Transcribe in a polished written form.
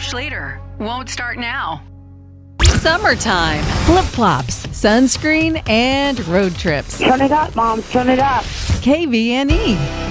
Schluter. Won't start now. Summertime, flip-flops, sunscreen, and road trips. Turn it up, Mom. Turn it up. KVNE.